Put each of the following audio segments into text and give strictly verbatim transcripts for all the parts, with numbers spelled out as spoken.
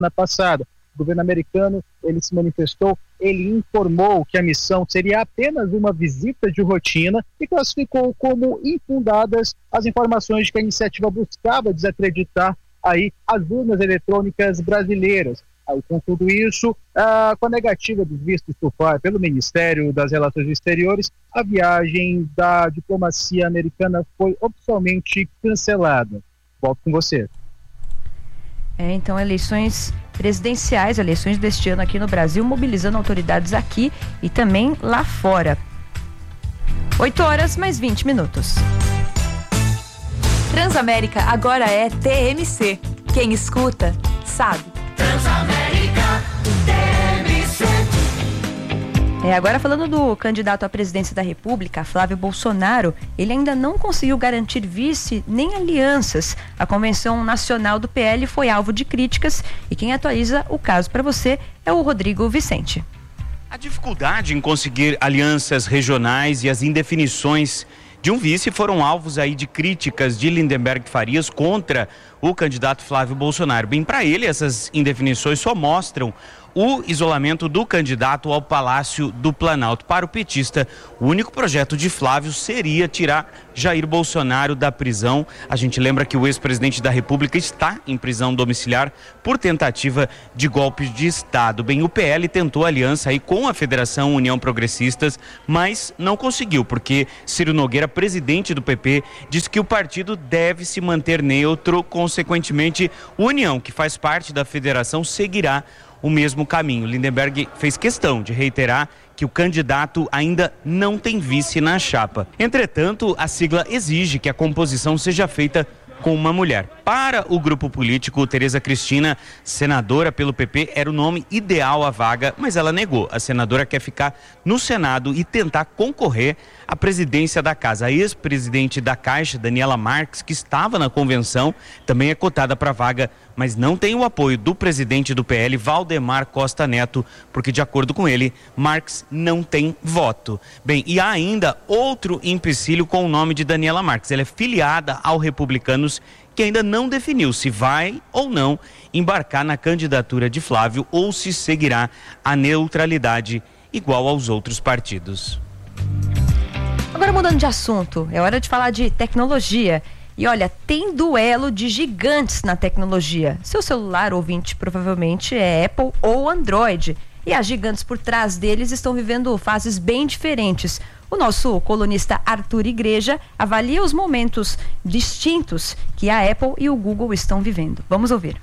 passada. O governo americano, ele se manifestou, ele informou que a missão seria apenas uma visita de rotina e classificou como infundadas as informações de que a iniciativa buscava desacreditar aí as urnas eletrônicas brasileiras. Aí, com tudo isso, ah, com a negativa dos vistos por parte pelo Ministério das Relações Exteriores, a viagem da diplomacia americana foi oficialmente cancelada. Volto com você. É, então, eleições presidenciais, eleições deste ano aqui no Brasil, mobilizando autoridades aqui e também lá fora. oito horas mais vinte minutos. Transamérica agora é T M C. Quem escuta, sabe. Transamérica T M C. É, agora falando do candidato à presidência da República, Flávio Bolsonaro, ele ainda não conseguiu garantir vice nem alianças. A convenção nacional do P L foi alvo de críticas e quem atualiza o caso para você é o Rodrigo Vicente. A dificuldade em conseguir alianças regionais e as indefinições de um vice foram alvos aí de críticas de Lindenberg Farias contra o candidato Flávio Bolsonaro. Bem, para ele, essas indefinições só mostram o isolamento do candidato ao Palácio do Planalto. Para o petista, o único projeto de Flávio seria tirar Jair Bolsonaro da prisão. A gente lembra que o ex-presidente da República está em prisão domiciliar por tentativa de golpe de Estado. Bem, o P L tentou aliança aí com a Federação União Progressistas, mas não conseguiu, porque Ciro Nogueira, presidente do P P, disse que o partido deve se manter neutro. Consequentemente, a União, que faz parte da federação, seguirá o mesmo caminho. Lindenberg fez questão de reiterar que o candidato ainda não tem vice na chapa. Entretanto, a sigla exige que a composição seja feita com uma mulher. Para o grupo político, Tereza Cristina, senadora pelo P P, era o nome ideal à vaga, mas ela negou. A senadora quer ficar no Senado e tentar concorrer à presidência da casa. A ex-presidente da Caixa, Daniela Marques, que estava na convenção, também é cotada para a vaga, mas não tem o apoio do presidente do P L, Valdemar Costa Neto, porque, de acordo com ele, Marques não tem voto. Bem, e há ainda outro empecilho com o nome de Daniela Marques. Ela é filiada ao Republicanos, que ainda não definiu se vai ou não embarcar na candidatura de Flávio ou se seguirá a neutralidade igual aos outros partidos. Agora, mudando de assunto, é hora de falar de tecnologia. E olha, tem duelo de gigantes na tecnologia. Seu celular, ouvinte, provavelmente é Apple ou Android. E as gigantes por trás deles estão vivendo fases bem diferentes. O nosso colunista Arthur Igreja avalia os momentos distintos que a Apple e o Google estão vivendo. Vamos ouvir.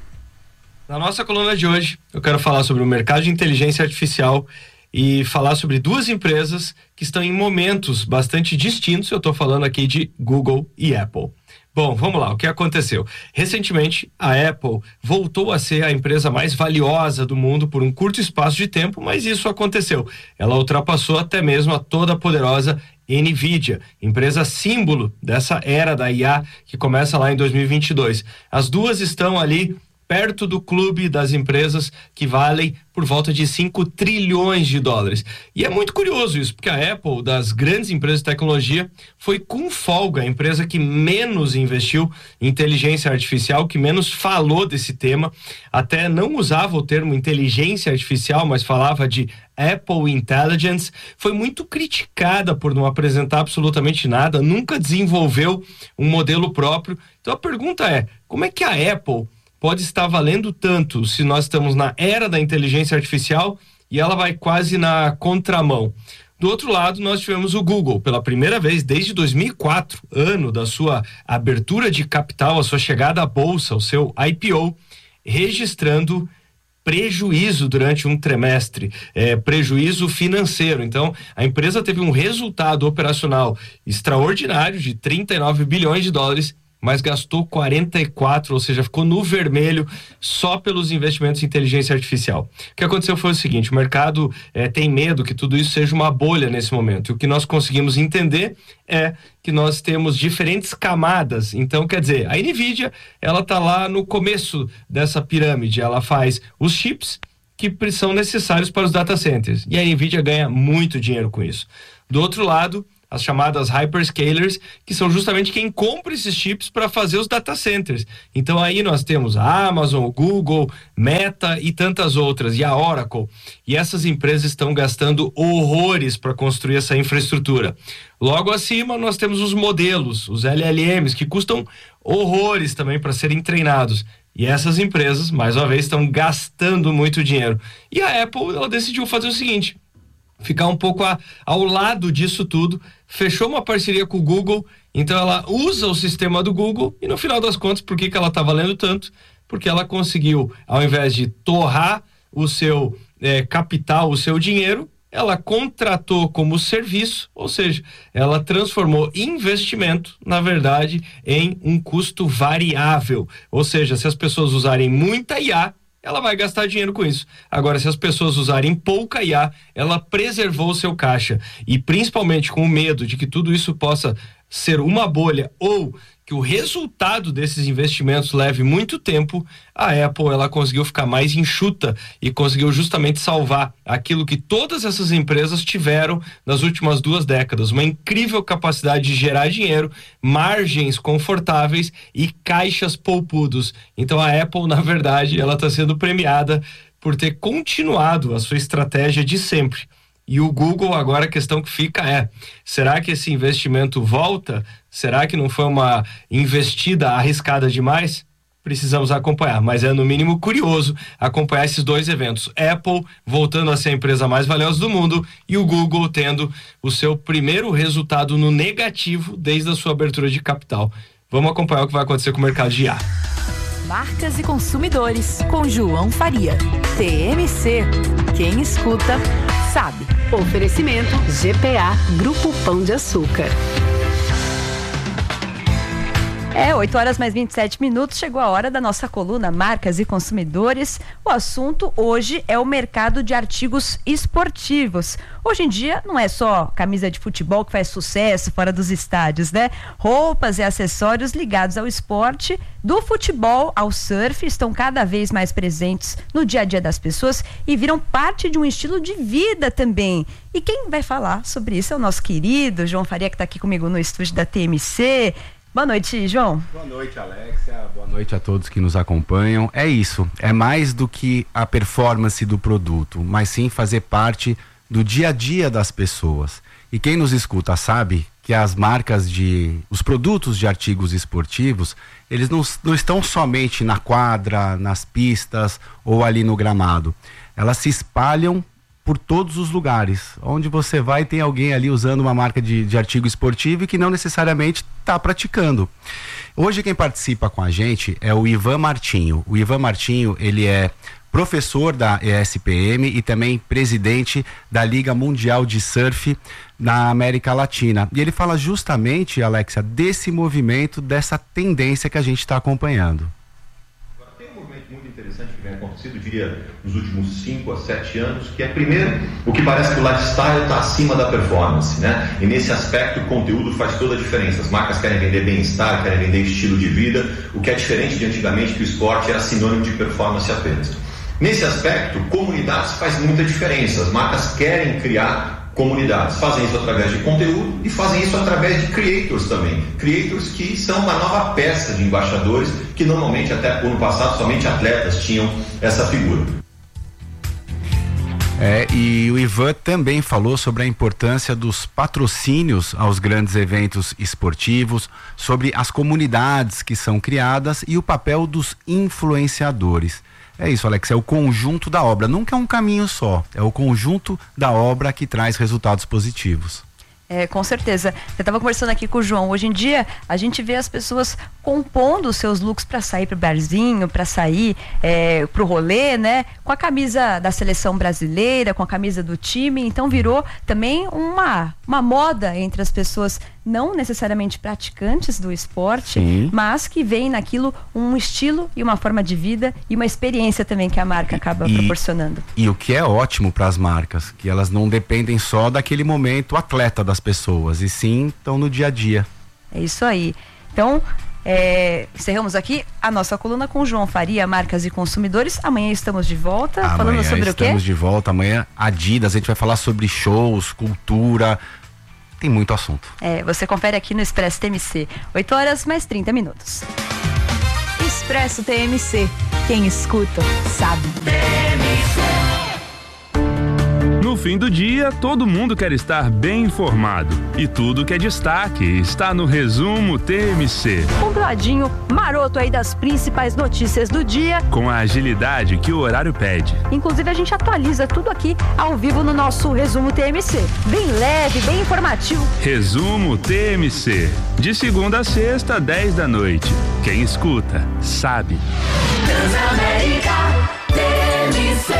Na nossa coluna de hoje, eu quero falar sobre o mercado de inteligência artificial e falar sobre duas empresas que estão em momentos bastante distintos. Eu estou falando aqui de Google e Apple. Bom, vamos lá, o que aconteceu? Recentemente, a Apple voltou a ser a empresa mais valiosa do mundo por um curto espaço de tempo, mas isso aconteceu. Ela ultrapassou até mesmo a toda poderosa NVIDIA, empresa símbolo dessa era da I A que começa lá em dois mil e vinte e dois. As duas estão ali perto do clube das empresas que valem por volta de cinco trilhões de dólares. E é muito curioso isso, porque a Apple, das grandes empresas de tecnologia, foi com folga a empresa que menos investiu em inteligência artificial, que menos falou desse tema, até não usava o termo inteligência artificial, mas falava de Apple Intelligence. Foi muito criticada por não apresentar absolutamente nada, nunca desenvolveu um modelo próprio. Então a pergunta é, como é que a Apple pode estar valendo tanto se nós estamos na era da inteligência artificial e ela vai quase na contramão? Do outro lado, nós tivemos o Google, pela primeira vez desde dois mil e quatro, ano da sua abertura de capital, a sua chegada à bolsa, o seu I P O, registrando prejuízo durante um trimestre, é, prejuízo financeiro. Então, a empresa teve um resultado operacional extraordinário de trinta e nove bilhões de dólares, mas gastou quarenta e quatro, ou seja, ficou no vermelho só pelos investimentos em inteligência artificial. O que aconteceu foi o seguinte, o mercado eh, tem medo que tudo isso seja uma bolha nesse momento. E o que nós conseguimos entender é que nós temos diferentes camadas. Então, quer dizer, a NVIDIA, ela está lá no começo dessa pirâmide, ela faz os chips que são necessários para os data centers. E a NVIDIA ganha muito dinheiro com isso. Do outro lado, as chamadas hyperscalers, que são justamente quem compra esses chips para fazer os data centers. Então aí nós temos a Amazon, o Google, Meta e tantas outras, e a Oracle. E essas empresas estão gastando horrores para construir essa infraestrutura. Logo acima nós temos os modelos, os L L Ms, que custam horrores também para serem treinados. E essas empresas, mais uma vez, estão gastando muito dinheiro. E a Apple, ela decidiu fazer o seguinte: ficar um pouco a, ao lado disso tudo, fechou uma parceria com o Google, então ela usa o sistema do Google e no final das contas, por que que ela está valendo tanto? Porque ela conseguiu, ao invés de torrar o seu eh, capital, o seu dinheiro, ela contratou como serviço, ou seja, ela transformou investimento, na verdade, em um custo variável. Ou seja, se as pessoas usarem muita I A, ela vai gastar dinheiro com isso. Agora, se as pessoas usarem pouca I A, ela preservou o seu caixa. E principalmente com o medo de que tudo isso possa ser uma bolha ou que o resultado desses investimentos leve muito tempo, a Apple ela conseguiu ficar mais enxuta e conseguiu justamente salvar aquilo que todas essas empresas tiveram nas últimas duas décadas, uma incrível capacidade de gerar dinheiro, margens confortáveis e caixas poupudos. Então a Apple, na verdade, ela está sendo premiada por ter continuado a sua estratégia de sempre. E o Google, agora a questão que fica é, será que esse investimento volta? Será que não foi uma investida arriscada demais? Precisamos acompanhar, mas é no mínimo curioso acompanhar esses dois eventos. Apple voltando a ser a empresa mais valiosa do mundo e o Google tendo o seu primeiro resultado no negativo desde a sua abertura de capital. Vamos acompanhar o que vai acontecer com o mercado de I A. Marcas e consumidores, com João Faria. T M C. Quem escuta, sabe. Oferecimento G P A, Grupo Pão de Açúcar. É, oito horas mais vinte e sete minutos, chegou a hora da nossa coluna Marcas e Consumidores. O assunto hoje é o mercado de artigos esportivos. Hoje em dia não é só camisa de futebol que faz sucesso fora dos estádios, né? Roupas e acessórios ligados ao esporte, do futebol ao surf, estão cada vez mais presentes no dia a dia das pessoas e viram parte de um estilo de vida também. E quem vai falar sobre isso é o nosso querido João Faria, que está aqui comigo no estúdio da T M C. Boa noite, João. Boa noite, Alexia. Boa noite a todos que nos acompanham. É isso, é mais do que a performance do produto, mas sim fazer parte do dia a dia das pessoas. E quem nos escuta sabe que as marcas de, os produtos de artigos esportivos, eles não, não estão somente na quadra, nas pistas ou ali no gramado. Elas se espalham por todos os lugares. Onde você vai, tem alguém ali usando uma marca de, de artigo esportivo e que não necessariamente está praticando. Hoje quem participa com a gente é o Ivan Martinho. O Ivan Martinho, ele é professor da E S P M e também presidente da Liga Mundial de Surf na América Latina. E ele fala justamente, Alexia, desse movimento, dessa tendência que a gente está acompanhando. Interessante que vem acontecendo, eu diria, nos últimos cinco a sete anos, que é, primeiro, o que parece que o lifestyle está acima da performance, né? E nesse aspecto o conteúdo faz toda a diferença. As marcas querem vender bem-estar, querem vender estilo de vida, o que é diferente de antigamente, que o esporte era sinônimo de performance apenas. Nesse aspecto, comunidades faz muita diferença. As marcas querem criar comunidades, fazem isso através de conteúdo e fazem isso através de creators também. Creators que são uma nova peça de embaixadores que normalmente, até no passado, somente atletas tinham essa figura. É, e o Ivan também falou sobre a importância dos patrocínios aos grandes eventos esportivos, sobre as comunidades que são criadas e o papel dos influenciadores. É isso, Alex, é o conjunto da obra, nunca é um caminho só, é o conjunto da obra que traz resultados positivos. É, com certeza. Eu estava conversando aqui com o João. Hoje em dia, a gente vê as pessoas compondo os seus looks para sair pro barzinho, para sair é, pro rolê, né? Com a camisa da seleção brasileira, com a camisa do time. Então virou também uma, uma moda entre as pessoas não necessariamente praticantes do esporte, Sim. mas que veem naquilo um estilo e uma forma de vida e uma experiência também que a marca acaba e, proporcionando. E o que é ótimo para as marcas, que elas não dependem só daquele momento atleta das pessoas, e sim estão no dia a dia. É isso aí. Então, é, encerramos aqui a nossa coluna com o João Faria, Marcas e Consumidores. Amanhã estamos de volta, Amanhã falando sobre o quê? Estamos de volta, amanhã Adidas, a gente vai falar sobre shows, cultura, tem muito assunto. É, você confere aqui no Expresso T M C. oito horas mais trinta minutos. Expresso T M C. Quem escuta, sabe. No fim do dia, todo mundo quer estar bem informado. E tudo que é destaque está no Resumo T M C. Um ladinho maroto aí das principais notícias do dia. Com a agilidade que o horário pede. Inclusive, a gente atualiza tudo aqui ao vivo no nosso Resumo T M C. Bem leve, bem informativo. Resumo T M C. De segunda a sexta, dez da noite. Quem escuta, sabe. Transamérica T M C.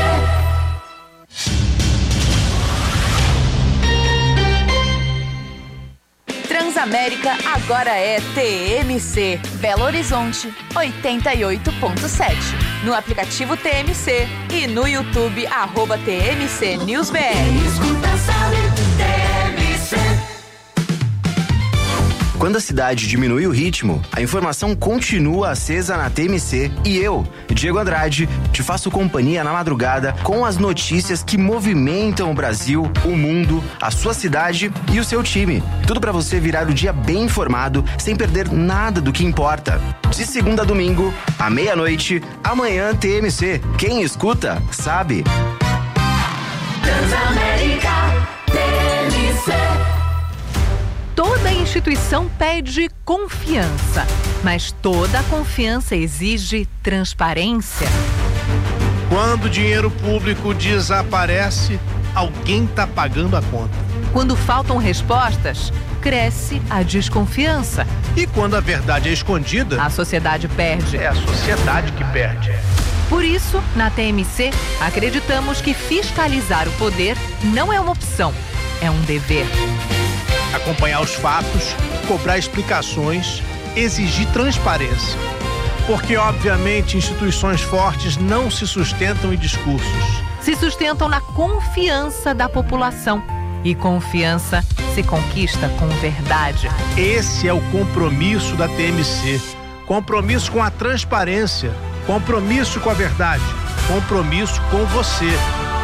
Transamérica agora é T M C. Belo Horizonte, oitenta e oito ponto sete. No aplicativo T M C e no YouTube, arroba T M C News B R. Quem escuta sabe, T M C. Quando a cidade diminui o ritmo, a informação continua acesa na T M C e eu, Diego Andrade, te faço companhia na madrugada com as notícias que movimentam o Brasil, o mundo, a sua cidade e o seu time. Tudo para você virar o dia bem informado, sem perder nada do que importa. De segunda a domingo, à meia-noite, amanhã T M C. Quem escuta, sabe. Transamérica T M C. Toda instituição pede confiança, mas toda confiança exige transparência. Quando o dinheiro público desaparece, alguém está pagando a conta. Quando faltam respostas, cresce a desconfiança. E quando a verdade é escondida, a sociedade perde. É a sociedade que perde. Por isso, na T M C, acreditamos que fiscalizar o poder não é uma opção, é um dever. Acompanhar os fatos, cobrar explicações, exigir transparência. Porque, obviamente, instituições fortes não se sustentam em discursos. Se sustentam na confiança da população. E confiança se conquista com verdade. Esse é o compromisso da T M C. Compromisso com a transparência. Compromisso com a verdade. Compromisso com você.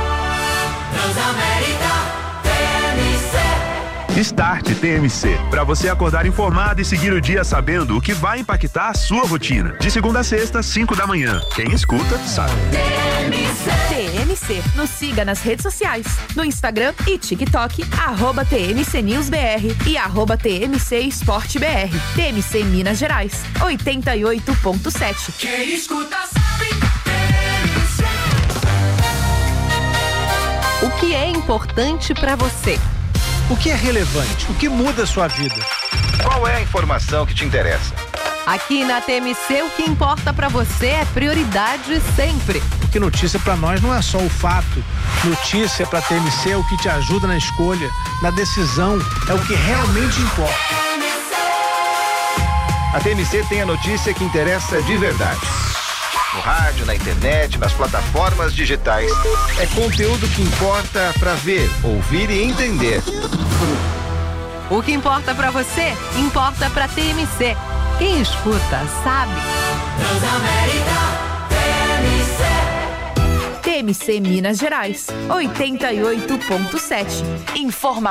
Transamérica T M C. Start T M C, para você acordar informado e seguir o dia sabendo o que vai impactar a sua rotina. De segunda a sexta, cinco da manhã. Quem escuta, sabe. T M C. Nos siga nas redes sociais, no Instagram e TikTok, arroba T M C News B R e arroba T M C Esporte B R. T M C Minas Gerais, oitenta e oito ponto sete. Quem escuta sabe, T M C. O que é importante para você? O que é relevante? O que muda a sua vida? Qual é a informação que te interessa? Aqui na T M C, o que importa pra você é prioridade sempre. Porque notícia pra nós não é só o fato. Notícia pra T M C é o que te ajuda na escolha, na decisão, é o que realmente importa. A T M C tem a notícia que interessa de verdade. No rádio, na internet, nas plataformas digitais. É conteúdo que importa pra ver, ouvir e entender. O que importa pra você, importa pra T M C. Quem escuta, sabe. Transamérica T M C. T M C Minas Gerais, oitenta e oito ponto sete. Informa